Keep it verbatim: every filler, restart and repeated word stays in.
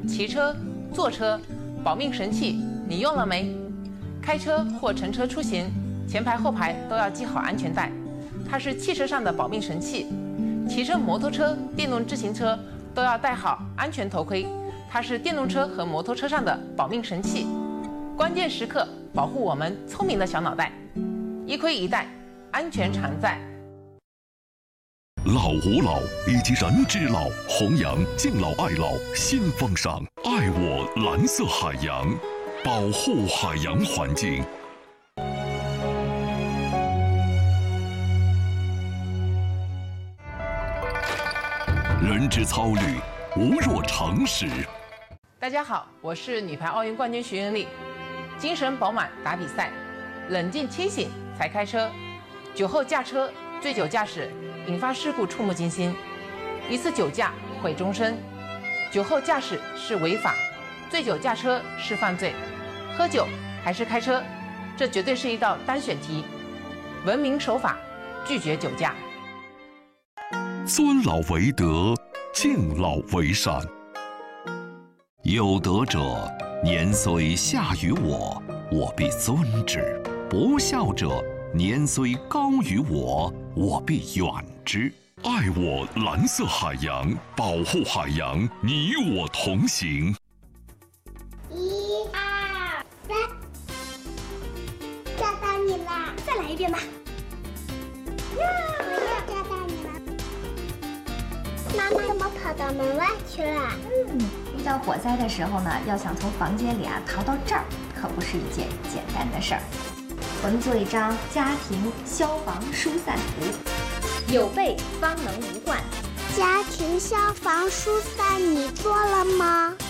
骑车、坐车，保命神器你用了没？开车或乘车出行，前排后排都要系好安全带，它是汽车上的保命神器。骑车、摩托车、电动自行车都要戴好安全头盔，它是电动车和摩托车上的保命神器。关键时刻保护我们聪明的小脑袋，一盔一带，安全常在。 老吾老以及人之老，弘扬敬老爱老新风尚，爱我蓝色海洋，保护海洋环境。人之操履，无若长石。 大家好，我是女排奥运冠军徐云丽。精神饱满打比赛，冷静清醒才开车。酒后驾车、醉酒驾驶引发事故触目惊心，一次酒驾毁终身。酒后驾驶是违法，醉酒驾车是犯罪。喝酒还是开车，这绝对是一道单选题。文明守法，拒绝酒驾。 尊老为德，敬老为善。有德者，年虽下于我，我必尊之；不孝者，年虽高于我，我必远之。爱我蓝色海洋，保护海洋，你我同行。 一、二、三，抓到你了！ 再来一遍吧。 呀，我又抓到你了。妈妈怎么跑到门外去了？ 嗯，遇到火灾的时候呢，要想从房间里啊逃到这儿，可不是一件简单的事儿。我们做一张家庭消防疏散图，有备方能无患。 家庭消防疏散你做了吗？